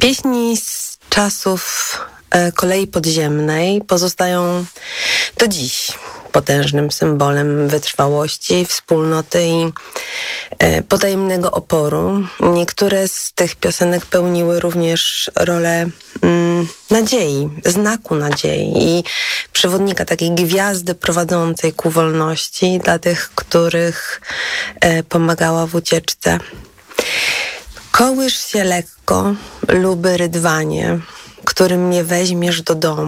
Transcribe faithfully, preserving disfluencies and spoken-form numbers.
Pieśni z czasów e, kolei podziemnej pozostają do dziś potężnym symbolem wytrwałości, wspólnoty i e, potajemnego oporu. Niektóre z tych piosenek pełniły również rolę mm, nadziei, znaku nadziei i przewodnika, takiej gwiazdy prowadzącej ku wolności dla tych, których e, pomagała w ucieczce. Kołysz się lekko, luby rydwanie, którym mnie weźmiesz do domu.